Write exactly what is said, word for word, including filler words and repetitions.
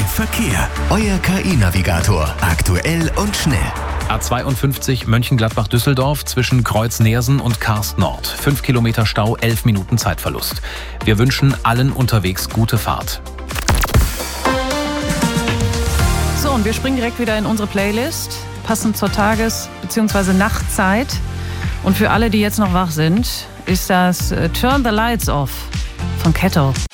Verkehr. Euer K I-Navigator. Aktuell und schnell. A zweiundfünfzig Mönchengladbach-Düsseldorf zwischen Kreuz-Neersen und Karst Nord. Fünf Kilometer Stau, elf Minuten Zeitverlust. Wir wünschen allen unterwegs gute Fahrt. So, und wir springen direkt wieder in unsere Playlist, passend zur Tages- bzw. Nachtzeit. Und für alle, die jetzt noch wach sind, ist das Turn the Lights Off von Ketto.